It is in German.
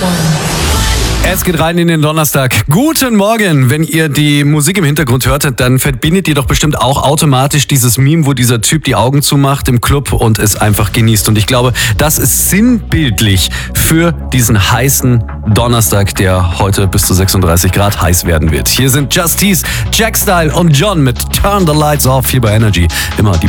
Es geht rein in den Donnerstag. Guten Morgen. Wenn ihr die Musik im Hintergrund hört, dann verbindet ihr doch bestimmt auch automatisch dieses Meme, wo dieser Typ die Augen zumacht im Club und es einfach genießt. Und ich glaube, das ist sinnbildlich für diesen heißen Donnerstag, der heute bis zu 36 Grad heiß werden wird. Hier sind Justice, Jack Style und John mit Turn the Lights Off hier bei Energy. Immer die